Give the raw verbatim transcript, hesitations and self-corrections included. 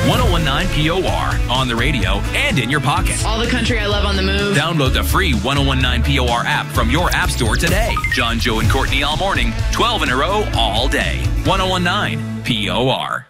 ten nineteen P O R on the radio and in your pocket. All the country I love on the move. Download the free ten nineteen P O R app from your app store today. John, Joe, and Courtney all morning, twelve in a row all day. ten nineteen P O R.